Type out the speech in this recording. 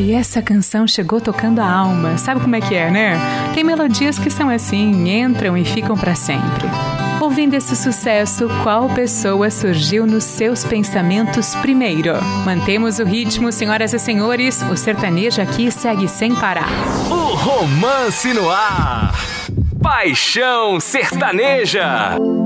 Ai, essa canção chegou tocando a alma. Sabe como é que é, né? Tem melodias que são assim, entram e ficam para sempre. Ouvindo esse sucesso, qual pessoa surgiu nos seus pensamentos primeiro? Mantemos o ritmo, senhoras e senhores. O sertanejo aqui segue sem parar. O Romance no Ar. Paixão Sertaneja.